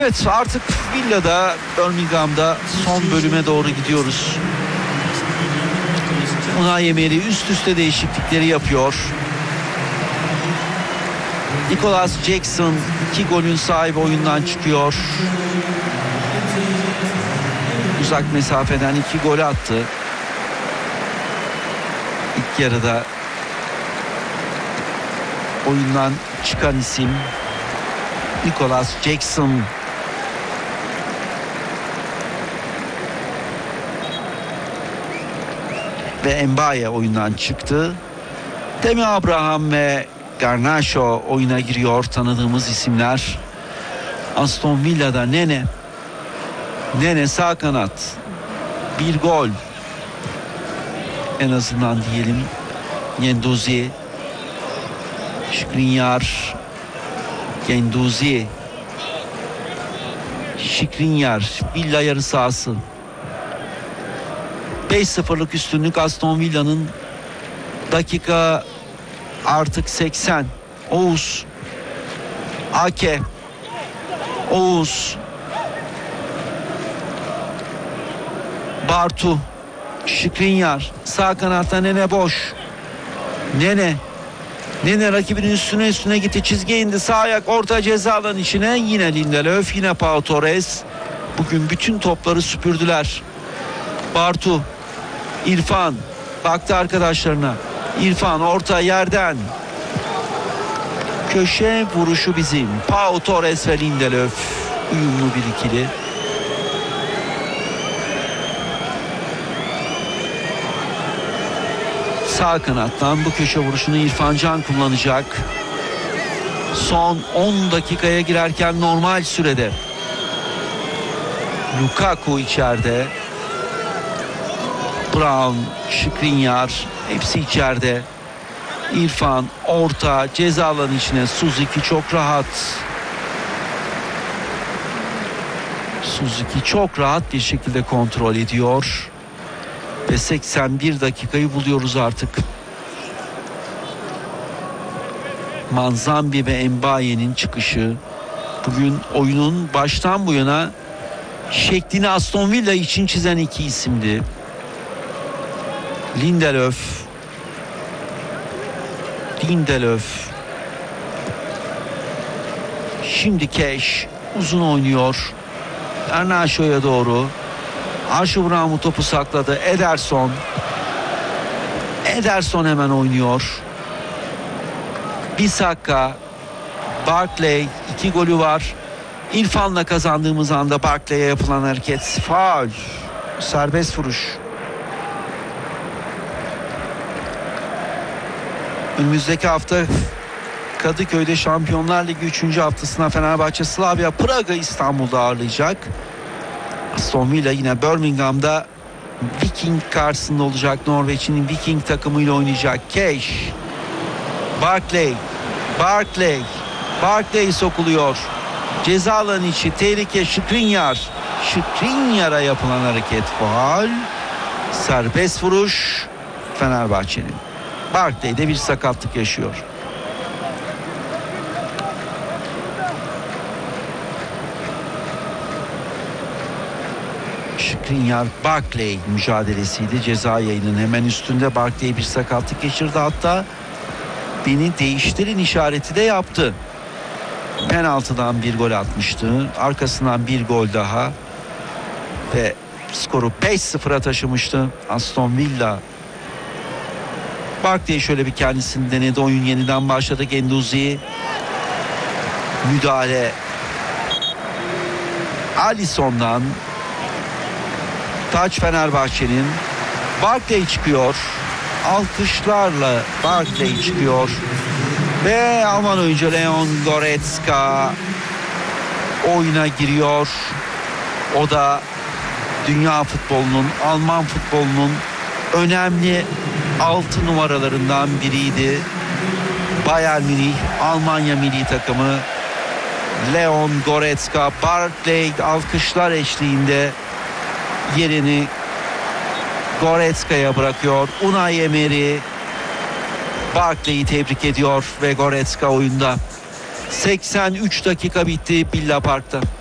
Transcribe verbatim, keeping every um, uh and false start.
Evet, artık Villa'da, Birmingham'da son bölüme doğru gidiyoruz. Unai Emery üst üste değişiklikleri yapıyor. Nicholas Jackson iki golün sahibi oyundan çıkıyor. Uzak mesafeden iki gol attı. İlk yarıda oyundan çıkan isim Nicholas Jackson. Ve Mbaye oyundan çıktı. Demi Abraham ve Garnacho oyuna giriyor, tanıdığımız isimler. Aston Villa'da Nene. Nene sağ kanat. Bir gol. En azından diyelim. Guendouzi. Skriniar. Guendouzi. Skriniar. Villa yarı sahası. beş sıfırlık üstünlük Aston Villa'nın. Dakika artık seksen. Oğuz. Ake. Oğuz. Bartu. Skriniar. Sağ kanatta Nene boş. Nene. Nene rakibinin üstüne üstüne gitti. Çizgiye indi. Sağ ayak orta ceza alanı içine. Yine Lindelöf. Yine Pau Torres. Bugün bütün topları süpürdüler. Bartu. İrfan. Baktı arkadaşlarına. İrfan orta yerden. Köşe vuruşu bizim. Pau Torres ve Lindelöf. Uyumlu bir ikili. Sağ kanattan bu köşe vuruşunu İrfan Can kullanacak. Son on dakikaya girerken normal sürede. Lukaku içeride. Brown, Skriniar hepsi içeride. İrfan orta ceza alanı içine. Suzuki çok rahat. Suzuki çok rahat bir şekilde kontrol ediyor. Ve seksen bir dakikayı buluyoruz artık. Manzambi ve Mbaye'nin çıkışı. Bugün oyunun baştan bu yana şeklini Aston Villa için çizen iki isimdi. Lindelöf. Lindelöf. Şimdi Cash uzun oynuyor. Garnacho'ya doğru. Aşubramu topu sakladı. Ederson. Ederson hemen oynuyor. Bissaka. Barkley. iki golü var. İrfan'la kazandığımız anda Barkley'e yapılan hareket. Faul. Serbest vuruş. Önümüzdeki hafta Kadıköy'de Şampiyonlar Ligi üçüncü haftasına Fenerbahçe Slavia Praga İstanbul'da ağırlayacak. Aston Villa yine Birmingham'da Viking karşısında olacak. Norveç'in Viking takımıyla oynayacak. Cash. Barkley. Barkley. Barkley sokuluyor. Ceza alanı içi tehlike. Skriniar. Skriniar'a yapılan hareket faul. Serbest vuruş Fenerbahçe'nin. Barkley'de bir sakatlık yaşıyor. Skriniar Barkley mücadelesiydi. Ceza yayının hemen üstünde Barkley bir sakatlık geçirdi. Hatta beni değiştirin işareti de yaptı. Penaltıdan bir gol atmıştı. Arkasından bir gol daha. Ve skoru beş sıfıra taşımıştı Aston Villa. Barkley şöyle bir kendisini denedi. Oyun yeniden başladı. Guendouzi. Müdahale. Alisson'dan. Taç Fenerbahçe'nin. Barkley çıkıyor. Alkışlarla Barkley çıkıyor. Ve Alman oyuncu Leon Goretzka oyuna giriyor. O da dünya futbolunun, Alman futbolunun önemli altı numaralarından biriydi. Bayern Münih, Almanya milli takımı. Leon Goretzka, Barkley alkışlar eşliğinde yerini Goretzka'ya bırakıyor. Unai Emery Barkley'i tebrik ediyor ve Goretzka oyunda. seksen üç dakika bitti Villa Park'ta.